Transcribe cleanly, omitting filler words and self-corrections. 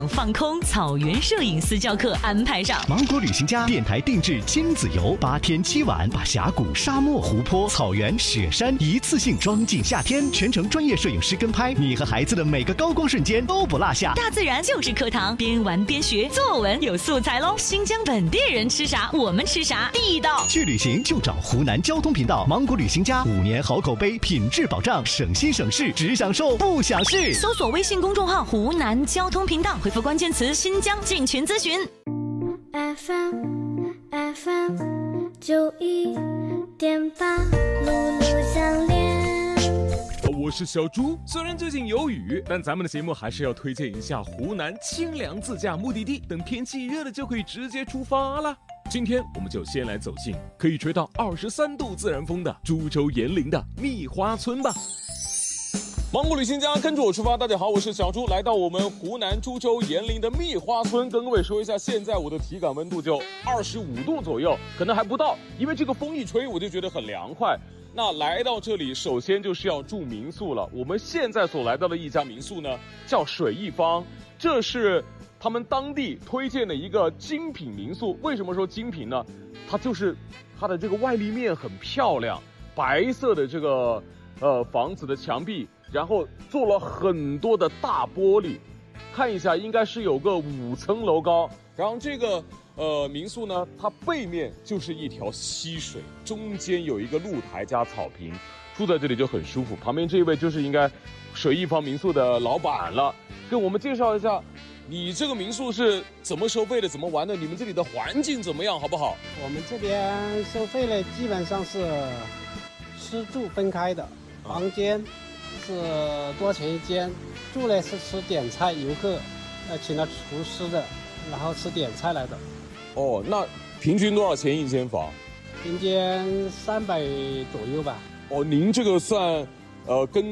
放空草原摄影私教课安排上。 芒果旅行家电台定制亲子游，8天7晚，把峡谷、沙漠、湖泊、草原、雪山一次性装进夏天，全程专业摄影师跟拍，你和孩子的每个高光瞬间都不落下。 大自然就是课堂，边玩边学，作文有素材喽。新疆本地人吃啥，我们吃啥，地道。 去旅行就找湖南交通频道，芒果旅行家5年好口碑，品质保障，省心省事，只享受不享事。 搜索微信公众号湖南交通频道，回复关键词新疆进群咨询。 FM 91.8，路路相连。 我是小猪。虽然最近有雨，但咱们的节目还是要推荐一下湖南清凉自驾目的地，等天气热了就可以直接出发了。今天我们就先来走进可以吹到23度自然风的株洲岩林的蜜花村吧。芒果旅行家跟着我出发，大家好，我是小猪，来到我们湖南株洲岩林的蜜花村，跟各位说一下，现在我的体感温度就25度左右，可能还不到，因为这个风一吹我就觉得很凉快。那来到这里，首先就是要住民宿了。我们现在所来到的一家民宿呢，叫水一方，这是他们当地推荐的一个精品民宿。为什么说精品呢？它就是它的这个外立面很漂亮，白色的这个房子的墙壁，然后做了很多的大玻璃，看一下应该是有个5层楼高。然后这个民宿呢，它背面就是一条溪水，中间有一个露台加草坪，住在这里就很舒服。旁边这一位就是应该水一方民宿的老板了，跟我们介绍一下你这个民宿是怎么收费的，怎么玩的，你们这里的环境怎么样，好不好？ 我们这边收费呢，基本上是吃住分开的，房间是多钱一间，住呢是吃点菜，游客请了厨师的，然后吃点菜来的。 哦，那平均多少钱一间房？ 平均300左右吧。 哦，您这个算跟